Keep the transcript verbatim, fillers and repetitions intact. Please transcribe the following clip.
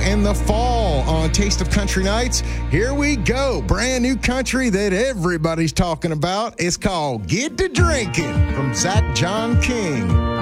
and the fall on Taste of Country Nights. Here we go. Brand new country that everybody's talking about. It's called Get to Drinking from Zach John King.